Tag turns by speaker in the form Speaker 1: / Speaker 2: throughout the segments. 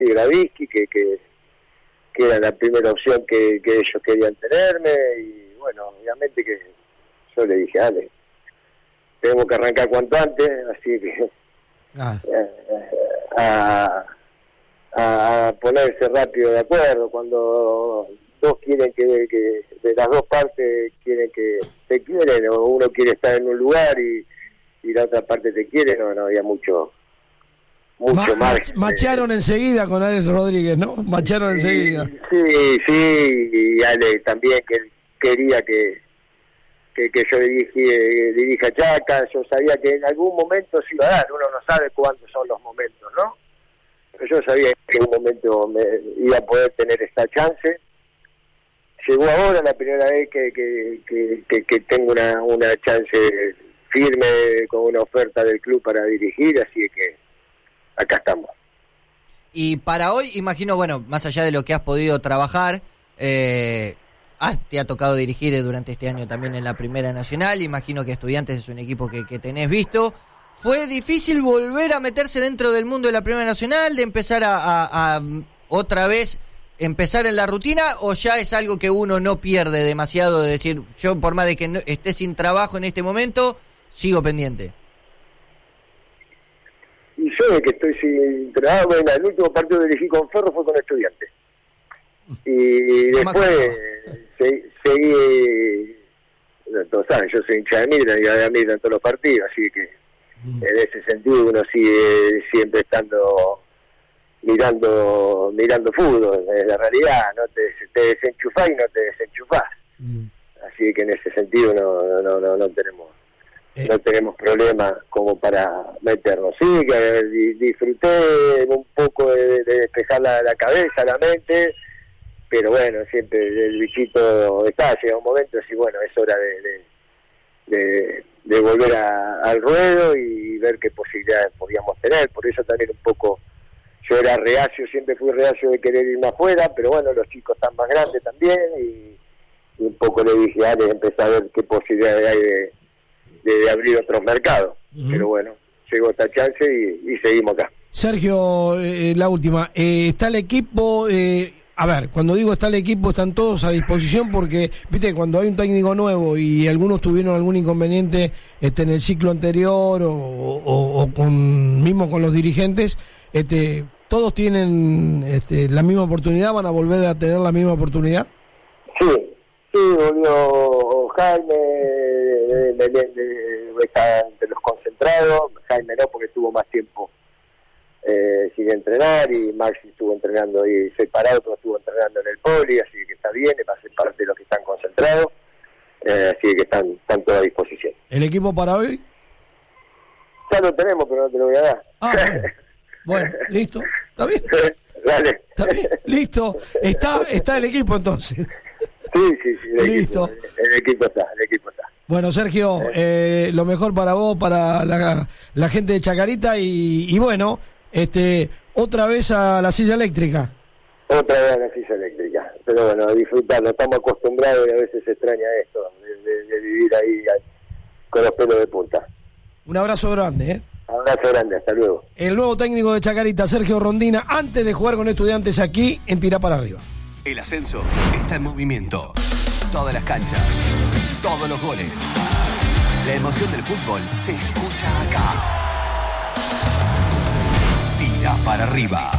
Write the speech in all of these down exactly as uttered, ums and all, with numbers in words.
Speaker 1: Gradisky, que, que, que era la primera opción que, que ellos querían tenerme, y bueno, obviamente que yo le dije, dale, tenemos que arrancar cuanto antes, así que ah. eh, a, a ponerse rápido de acuerdo. Cuando dos quieren que, que de las dos partes quieren que te quieren, o uno quiere estar en un lugar y, y la otra parte te quiere, no, no había mucho mucho
Speaker 2: Ma-
Speaker 1: más.
Speaker 2: Macharon eh, enseguida con Alex Rodríguez, ¿no? Macharon
Speaker 1: sí,
Speaker 2: enseguida.
Speaker 1: Sí, sí, y Alex también, que quería que que, que yo dirigí, dirija Chaca. Yo sabía que en algún momento se iba a dar, uno no sabe cuántos son los momentos, ¿no? Pero yo sabía que en algún momento me iba a poder tener esta chance. Llegó ahora la primera vez que, que, que, que, que tengo una, una chance firme con una oferta del club para dirigir, así que acá estamos.
Speaker 3: Y para hoy, imagino, bueno, más allá de lo que has podido trabajar, eh, ah, te ha tocado dirigir durante este año también en la Primera Nacional, imagino que Estudiantes es un equipo que, que tenés visto. ¿Fue difícil volver a meterse dentro del mundo de la Primera Nacional, de empezar a, a, a otra vez empezar en la rutina, o ya es algo que uno no pierde demasiado, de decir, yo por más de que no, esté sin trabajo en este momento, sigo pendiente?
Speaker 1: Y yo de que estoy sin trabajo, bueno, el último partido que dirigí con Ferro fue con Estudiantes. Y después se, seguí, todos saben, yo soy hincha de Milan y de Milan en todos los partidos, así que mm. en ese sentido uno sigue siempre estando mirando mirando fútbol, es la realidad, no te, te desenchufás y no te desenchufás. Mm. Así que en ese sentido no no no, no tenemos eh. no tenemos problema como para meternos. Sí, que disfruté un poco de, de despejar la, la cabeza, la mente, pero bueno, siempre el bichito está, llega un momento y bueno, es hora de, de, de, de volver a, al ruedo y ver qué posibilidades podíamos tener. Por eso también un poco yo era reacio, siempre fui reacio de querer irme afuera, pero bueno, los chicos están más grandes también, y, y un poco le dije, dale, empecé a ver qué posibilidades hay de, de, de abrir otros mercados. Uh-huh. Pero bueno, llegó esta chance y, y seguimos acá.
Speaker 2: Sergio, eh, la última, eh, está el equipo... Eh... A ver, cuando digo está el equipo, están todos a disposición, porque, viste, cuando hay un técnico nuevo y algunos tuvieron algún inconveniente este, en el ciclo anterior o, o, o con mismo con los dirigentes, este, todos tienen este, la misma oportunidad, van a volver a tener la misma oportunidad.
Speaker 1: Sí, sí, volvió Jaime, de, de, de, de, está entre los concentrados, Jaime no, porque tuvo más tiempo Eh, sigue entrenar, y Maxi estuvo entrenando ahí separado, pero estuvo entrenando en el Poli, así que está bien, va a ser parte de los que están concentrados, eh, así que están, están todos a disposición.
Speaker 2: ¿El equipo para hoy?
Speaker 1: Ya lo tenemos, pero no te lo voy a dar.
Speaker 2: Ah, bueno, bueno, listo, está bien.
Speaker 1: Dale.
Speaker 2: Está bien, listo, está, está el equipo entonces.
Speaker 1: Sí, sí, sí, el
Speaker 2: listo.
Speaker 1: Equipo, el, el equipo está, el equipo está.
Speaker 2: Bueno, Sergio, eh, lo mejor para vos, para la, la gente de Chacarita, y, y bueno, este, otra vez a la silla eléctrica.
Speaker 1: Otra vez a la silla eléctrica, pero bueno, a disfrutarlo, estamos acostumbrados y a veces se extraña esto, de, de, de vivir ahí con los pelos de punta.
Speaker 2: Un abrazo grande, ¿eh?
Speaker 1: Un abrazo grande, hasta luego.
Speaker 2: El nuevo técnico de Chacarita, Sergio Rondina, antes de jugar con Estudiantes aquí en Tirá para Arriba.
Speaker 4: El ascenso está en movimiento. Todas las canchas, todos los goles. La emoción del fútbol se escucha acá. Tirá para Arriba.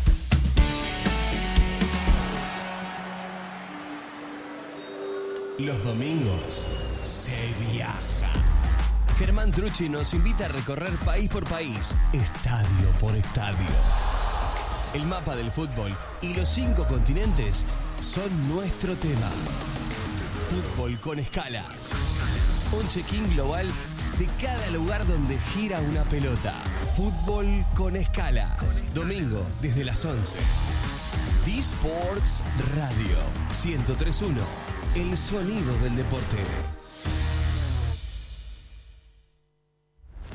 Speaker 5: Los domingos se viaja. Germán Trucci nos invita a recorrer país por país, estadio por estadio. El mapa del fútbol y los cinco continentes son nuestro tema. Fútbol con escala. Un check-in global de cada lugar donde gira una pelota. Fútbol con escala. Domingo desde las once. D-Sports Radio ciento tres punto uno. El sonido del deporte.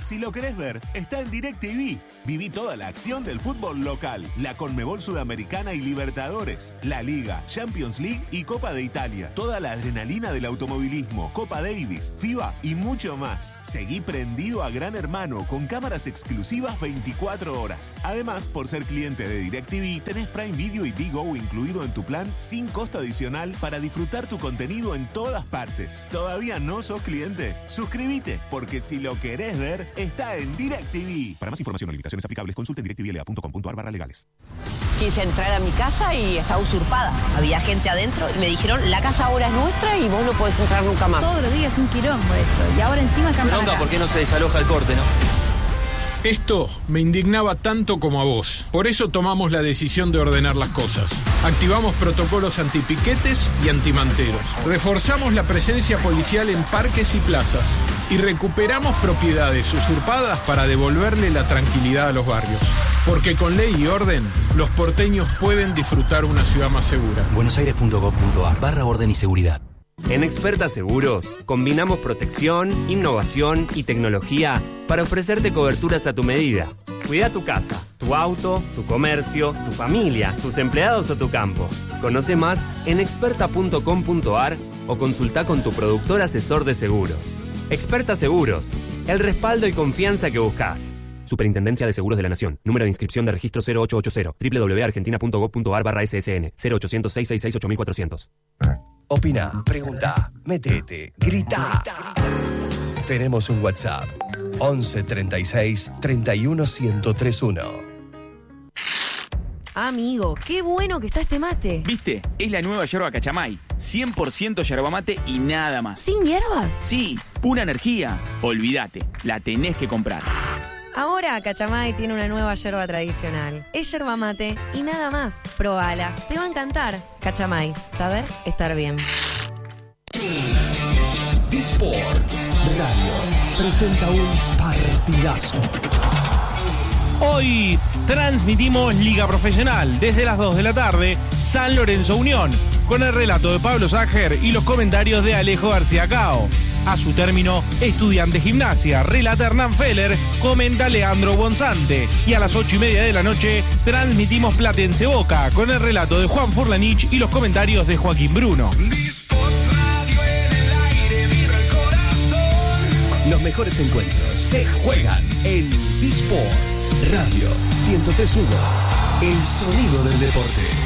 Speaker 6: Si lo querés ver, está en DirecTV. Viví toda la acción del fútbol local, la Conmebol Sudamericana y Libertadores, la Liga, Champions League y Copa de Italia. Toda la adrenalina del automovilismo, Copa Davis, FIBA y mucho más. Seguí prendido a Gran Hermano con cámaras exclusivas veinticuatro horas. Además, por ser cliente de DirecTV, tenés Prime Video y Digo incluido en tu plan sin costo adicional para disfrutar tu contenido en todas partes. ¿Todavía no sos cliente? Suscríbete, porque si lo querés ver, está en DirecTV. Para más información o limitaciones aplicables, consulte en directivla punto com punto a r barra legales.
Speaker 7: Quise entrar a mi casa y estaba usurpada. Había gente adentro y me dijeron, la casa ahora es nuestra y vos no podés entrar nunca más.
Speaker 8: Todos los días es un quilombo esto. Y ahora encima acá.
Speaker 9: Bronca, ¿por qué no se desaloja el corte, no?
Speaker 10: Esto me indignaba tanto como a vos. Por eso tomamos la decisión de ordenar las cosas. Activamos protocolos antipiquetes y antimanteros. Reforzamos la presencia policial en parques y plazas. Y recuperamos propiedades usurpadas para devolverle la tranquilidad a los barrios. Porque con ley y orden, los porteños pueden disfrutar una ciudad más segura.
Speaker 11: buenosaires punto gov punto a r barra orden y seguridad.
Speaker 12: En Experta Seguros, combinamos protección, innovación y tecnología para ofrecerte coberturas a tu medida. Cuida tu casa, tu auto, tu comercio, tu familia, tus empleados o tu campo. Conoce más en experta punto com punto a r o consulta con tu productor asesor de seguros. Experta Seguros, el respaldo y confianza que buscas. Superintendencia de Seguros de la Nación. Número de inscripción de registro cero ocho ochenta, doble u doble u doble u punto argentina punto gov punto a r barra S S N, cero ochocientos, seiscientos sesenta y seis, ocho mil cuatrocientos.
Speaker 13: Opina, pregunta, metete, grita. Tenemos un WhatsApp. once treinta y seis, treinta y uno, ciento treinta y uno.
Speaker 8: Amigo, qué bueno que está este mate.
Speaker 14: ¿Viste? Es la nueva yerba Cachamay. cien por ciento yerba mate y nada más.
Speaker 8: ¿Sin hierbas?
Speaker 14: Sí, pura energía. Olvídate, la tenés que comprar.
Speaker 8: Ahora Cachamay tiene una nueva yerba tradicional. Es yerba mate y nada más. Probala, te va a encantar. Cachamay, saber estar bien.
Speaker 13: D-Sports Radio presenta un partidazo.
Speaker 15: Hoy transmitimos Liga Profesional desde las dos de la tarde, San Lorenzo Unión, con el relato de Pablo Ságer y los comentarios de Alejo García Cao. A su término, Estudiantes Gimnasia, relata Hernán Feller, comenta Leandro Bonzante. Y a las ocho y media de la noche, transmitimos Platense Boca, con el relato de Juan Furlanich y los comentarios de Joaquín Bruno.
Speaker 13: Los mejores encuentros se juegan en D-Sports Radio ciento tres punto uno. El sonido del deporte.